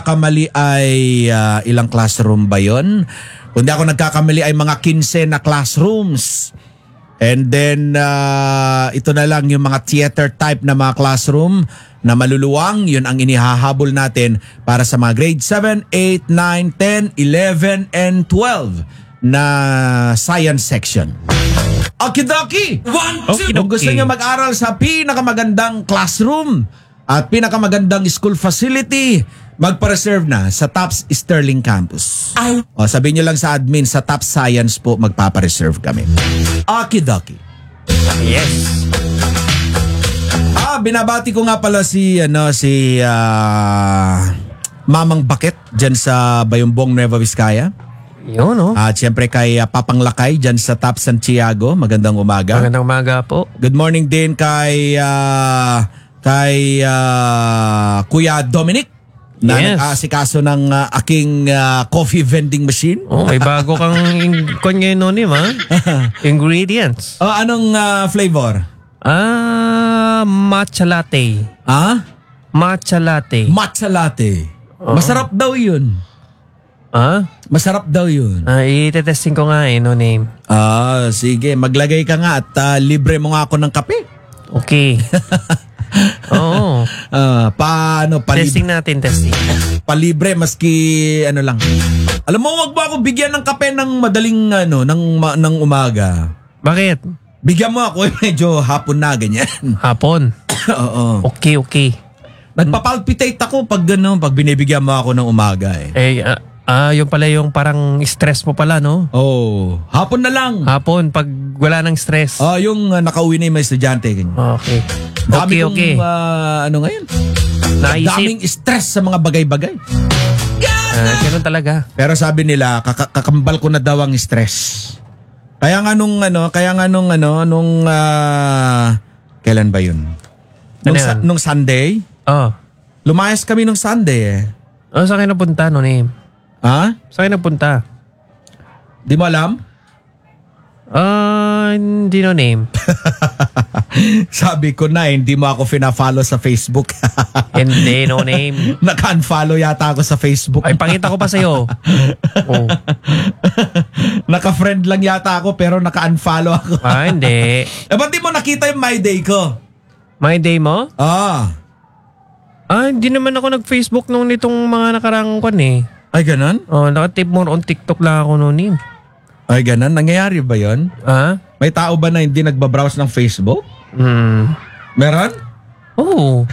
Kamali ay ilang classroom ba yun? Kung di ako nagkakamali ay mga 15 na classrooms. And then ito na lang yung mga theater type na mga classroom na maluluwang. Yun ang inihahabol natin para sa mga grade 7, 8, 9, 10, 11, and 12 na science section. Okidoki! Kung gusto nyo mag-aral sa pinakamagandang classroom at pinakamagandang school facility, magpa-reserve na sa TOPS Sterling Campus. O, sabihin nyo lang sa admin, sa TOPS Science po, magpapa-reserve kami. Okidoki. Yes. Binabati ko nga pala si Mamang Bakit dyan sa Bayumbong, Nueva Vizcaya. Yun, no? At syempre kay Papang Lakay dyan sa TOPS Santiago. Magandang umaga. Magandang umaga po. Good morning din kay Kuya Dominic na nag-aasikaso ng aking coffee vending machine. Oh, may bago kang nonim, ha? Ingredients. Anong flavor? Matcha latte. Matcha latte. Matcha latte. Masarap daw yun. Masarap daw yun. Itetesting ko nga no name. Sige. Maglagay ka nga at libre mo nga ako ng kape. Okay. Oo. Testing natin, testing. Palibre maski ano lang. Alam mo, wag ba ako bigyan ng kape ng madaling ng umaga? Bakit? Bigyan mo ako, medyo hapon na ganyan. Hapon? Oo. Okay. Nagpapalpitate ako pag binibigyan mo ako ng umaga yung pala yung parang stress mo pala, no? Hapon na lang. Hapon, pag wala ng stress. Yung nakauwi na yung mga estudyante. Ganyan. Okay. Dami okay. Ngayon? Naisip. Daming stress sa mga bagay-bagay. Ganun talaga. Pero sabi nila, kakambal ko na daw ang stress. Kaya nga nung kailan ba yun? Nung Sunday? Lumayas kami nung Sunday Saan kayo napunta, no name? Saan kayo napunta? Di mo alam? Hindi no name. Sabi ko na, hindi mo ako fina-follow sa Facebook. Hindi no name. Naka-unfollow yata ako sa Facebook. Ay, pakita ko pa sa'yo. Naka-friend lang yata ako pero naka-unfollow ako. Hindi. Ba't di mo nakita yung My Day ko? My Day mo? Hindi naman ako nag-Facebook nung nitong mga nakarang Ay, ganun? Naka-tip more on TikTok lang ako noon. Ay, ganun? Nangyayari ba yun? May tao ba na hindi nagbabrowse ng Facebook? Meron? Oo.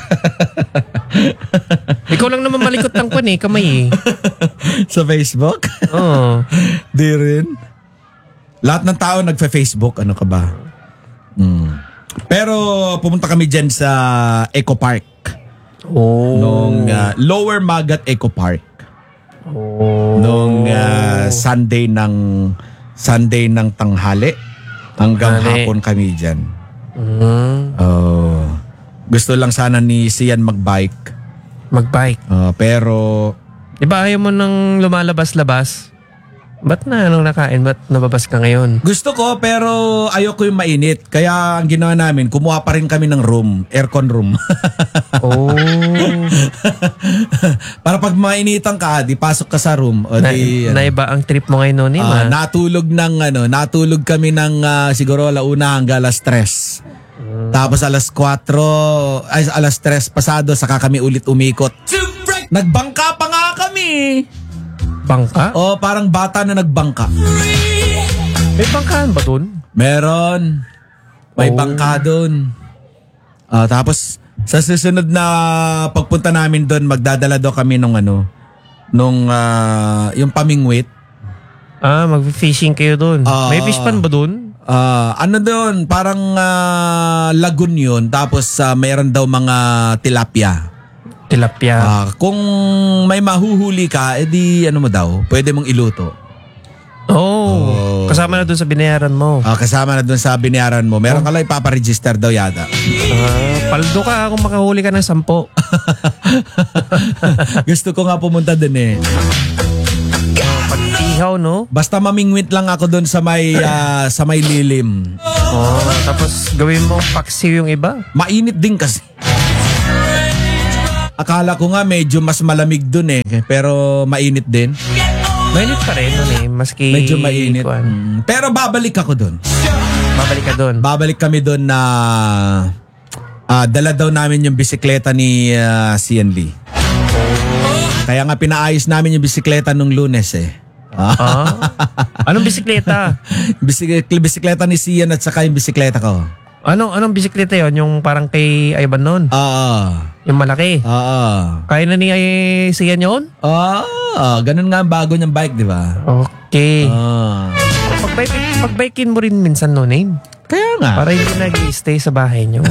Ikaw lang naman malikot ng kamay Sa Facebook? Oo. Di rin. Lahat ng tao nagfa-Facebook. Ano ka ba? Pero pumunta kami dyan sa Eco Park. Nung Lower Magat Eco Park. Nung Sunday ng tanghali hanggang hapon kami dyan. Gusto lang sana ni Sian mag-bike. Pero di ba ayaw mo nang lumalabas-labas? Ba't anong nakain? Ba't nababas ka ngayon? gusto ko pero ayoko yung mainit. Kaya ang ginawa namin, kumuha pa rin kami ng room, aircon room. Para pag mainitan ka, di pasok ka sa room. Naiba ang trip mo ngayon noon, natulog kami ng siguro alauna hanggang alas 3. Tapos alas 3 pasado saka kami ulit umikot. Nagbangka pa nga kami. Bangka? Parang bata na nagbangka. May bangkaan ba dun? Meron. May bangka dun. Tapos sa susunod na pagpunta namin dun, magdadala daw kami nung yung pamingwit. Mag-fishing kayo dun. May fish pan ba dun? Doon, parang lagoon yun. Tapos mayroon daw mga tilapia. Kung may mahuhuli ka, edi mo daw, pwede mong iluto. Kasama na dun sa binayaran mo. Kasama na dun sa binayaran mo. Meron ka lang ipaparegister daw yata. Paldo ka kung makahuli ka ng 10. Gusto ko nga pumunta dun Pag-ihaw, no? Basta mamingwit lang ako dun sa may lilim. Tapos gawin mo paksiw yung iba. Mainit din kasi. Akala ko nga medyo mas malamig dun eh. Pero mainit din. Mainit pa rin nun eh. Maski... Medyo mainit. kuwan. Pero babalik ako dun. Babalik ka doon. Babalik kami dun na dala daw namin yung bisikleta ni Cian Lee. Kaya nga pinaayos namin yung bisikleta nung Lunes eh. Anong bisikleta? Bisikleta ni Cian at saka yung bisikleta ko. Anong bisikleta yon? Yung parang kay Ivan nun? Yung malaki? Kaya na ni Sian yun? Ganun nga ang bago niyang bike, di ba? Okay. Pagbikin mo rin minsan no name. Kaya nga. Para hindi nag-stay sa bahay nyo.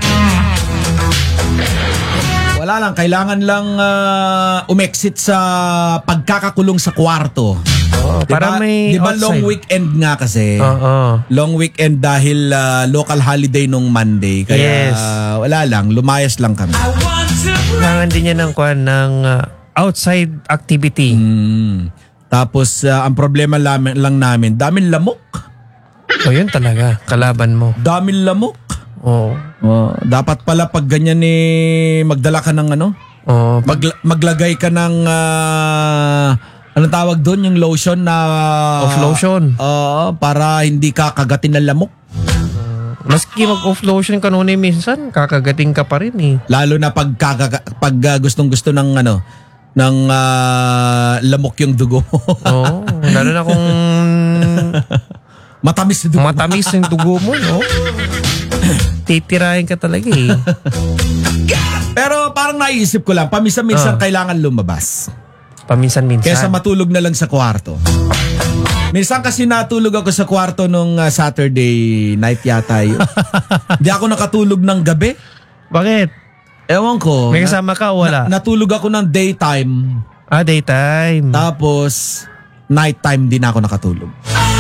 Wala lang, kailangan lang umexit sa pagkakakulong sa kwarto. Para may Di ba outside. long weekend nga kasi? Long weekend dahil local holiday nung Monday. Kaya Yes. wala lang, lumayas lang kami. Kailangan din niya ng outside activity. Tapos ang problema lang namin, daming lamok. Yun talaga. Kalaban mo. Daming lamok. Dapat pala pag ganyan magdala ka ng ano? Maglagay ka ng anong tawag doon? Yung lotion na Off lotion. Para hindi ka kagatin ng lamok. Maski mag-off lotion ka noon minsan, kakagating ka pa rin eh. Lalo na pag gustong-gusto ng ng lamok yung dugo mo. Lalo na kung Matamis yung dugo. matamis yung dugo mo, no? Titirahin ka talaga eh. Pero parang naisip ko lang, paminsan-minsan kailangan lumabas. Paminsan-minsan. Kesa matulog na lang sa kwarto. Minsan kasi natulog ako sa kwarto nung Saturday night yata yun. Di ako nakatulog ng gabi. Bakit? Ewan ko. May kasama ka o wala? Natulog ako ng daytime. Daytime. Tapos nighttime din ako nakatulog.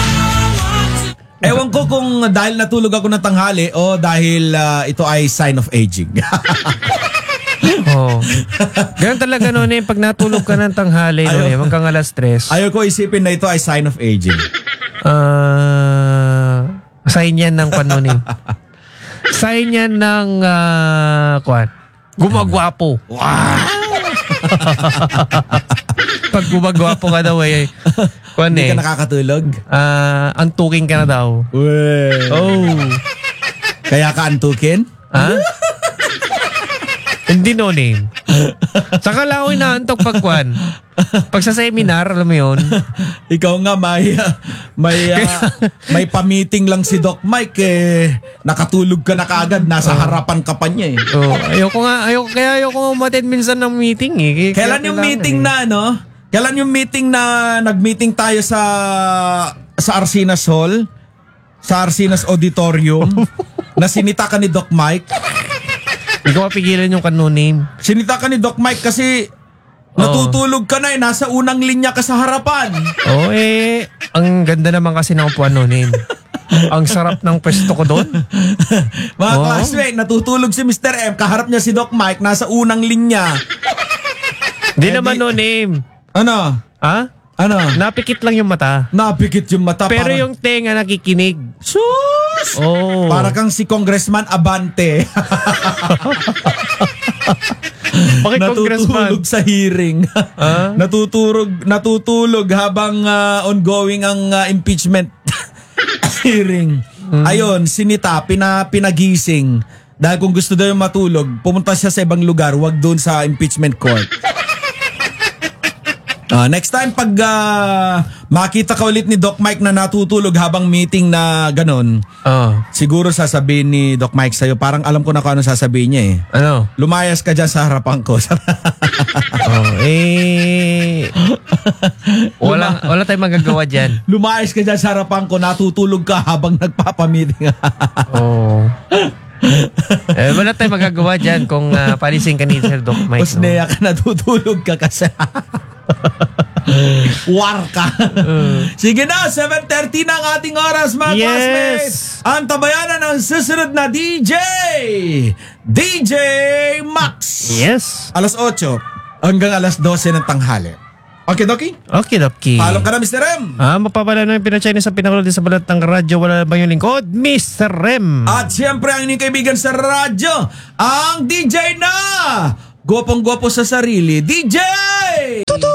Ewan ko kung dahil natulog ako ng tanghali o dahil ito ay sign of aging. Ganun talaga noon eh. Pag natulog ka ng tanghali noon eh, hanggang alas 3. Ayaw ko isipin na ito ay sign of aging. Sign yan ng panonim. Sign yan ng gumagwapo. Wow! Pag gumagwapo ka daw eh. Hindi ka nakakatulog? Antuking ka na daw. Kaya ka antukin? Hindi no name. Saka lang ako inaantok pag sa seminar, alam mo yun. Ikaw nga may pa-meeting lang si Doc Mike nakatulog ka na kaagad, nasa harapan ka pa niya eh. Ayoko umattend minsan ng meeting eh. Kailan yung meeting na Kailan yung meeting na nag-meeting tayo sa Arsinas Hall? Sa Arsinas Auditorium? Na sinita ka ni Doc Mike? Hindi ko mapigilan yung no name. Sinita ka ni Doc Mike kasi natutulog ka na nasa unang linya ka sa harapan. Ang ganda naman kasi ng upuan no name. Ang sarap ng pwesto ko doon. Mga classmate, natutulog si Mr. M, kaharap niya si Doc Mike, nasa unang linya. Hindi naman no name. Ano? Napikit lang yung mata. Napikit yung mata. Pero yung tenga nakikinig. Sus! Para kang si Congressman Abante. Bakit Congressman? Natutulog sa hearing. Natutulog habang ongoing ang impeachment hearing. Ayun, sinita, pinagising. Dahil kung gusto daw yung matulog, pumunta siya sa ibang lugar, wag doon sa impeachment court. Next time pag makita ka ulit ni Doc Mike na natutulog habang meeting na ganon, siguro sasabihin ni Doc Mike sa'yo, parang alam ko na kung ano sasabihin niya eh. Ano? Lumayas ka dyan sa harapan ko. Wala tayong magagawa dyan. Lumayas ka dyan sa harapan ko, natutulog ka habang nagpapamiting. Wala tayong magagawa dyan kung palising ka ni Sir Doc Mike. Osnea ka, natutulog ka kasi. War ka. Sige na, 7:30 na ang ating oras, mga classmates. Ang tabayanan ng susunod na DJ Max. Yes. Alas 8 hanggang alas 12 ng tanghali. Okay, Doki? Okay. Paalong ka na, Mr. M. Mapapala na yung Pinachinese sa pinakulod sa balat ng radyo. Wala ba yung lingkod? Mr. M. At siyempre ang inyong kaibigan sa radyo, ang DJ na Gwapong-gwapo sa sarili, DJ!